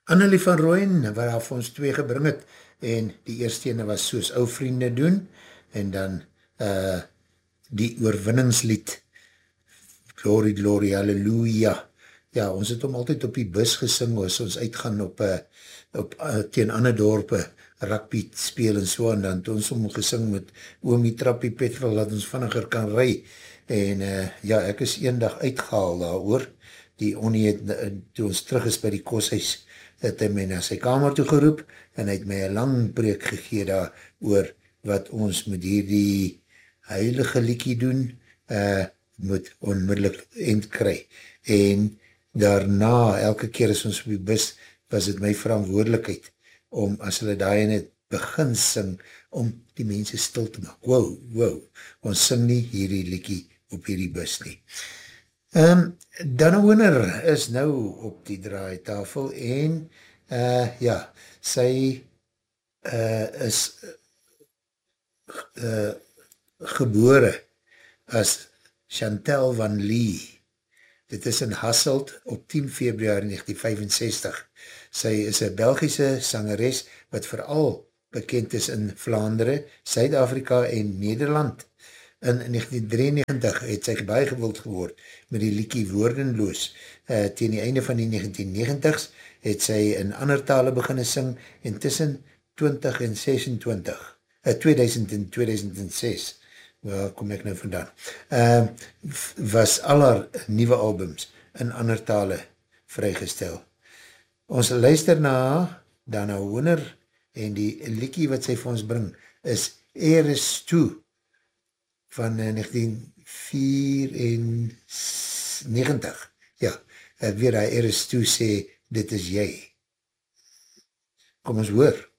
Annelie van Rooyen, wat daar vir ons twee gebring het, en die eerste ene was Soos ou vriende doen, en dan die oorwinningslied, Glory, Glory, Halleluja. Ja, ons het hom altyd op die bus gesing, as ons uitgaan teen ander dorpe, rugby speel en so, en dan het ons hom gesing met Oomie Trappie Petrol, dat ons vinniger kan ry, en ja, ek is eendag uitgehaal daar oor, die Onnie het, toe ons terug is by die koshuis, het hy my na sy kamer toe geroep, en hy het my een lang preek gegee daar, oor wat ons met hierdie heilige liekie doen, moet onmiddellik eind kry, en daarna, elke keer as ons op die bus, was het my verantwoordelikheid, om as hulle daarin het begin sing, om die mense stil te maak. Wow, ons sing nie hierdie liekie op hierdie bus nie. Dana Wooner is nou op die draaitafel, en ja, sy is gebore as Chantal van Lee. Dit is in Hasselt op 10 februari 1965. Sy is een Belgische sangeres wat vooral bekend is in Vlaanderen, Suid-Afrika en Nederland. In 1993 het sy baie gewild geword met die liekie Woordenloos. Teen die einde van die 1990s het sy in ander tale beginne sing en tussen 20 en 26, 2000 en 2006, waar kom ek nou vandaan, was al haar nieuwe albums in ander tale vrygestel. Ons luister na Dana Wooner en die liekie wat sy vir ons bring is Eres Toe van 1994. Ja, weer hy Eres Toe sê, dit is jy. Kom ons hoor.